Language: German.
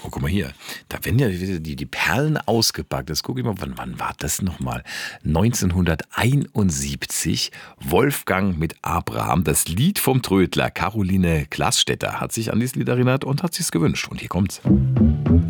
Oh, guck mal hier. Da werden ja wieder die Perlen ausgepackt. Das gucke ich mal, wann war das nochmal? 1971, Wolfgang mit Abraham. Das Lied vom Trödler. Caroline Glasstädter hat sich an dieses Lied erinnert und hat sich's gewünscht. Und hier kommt's.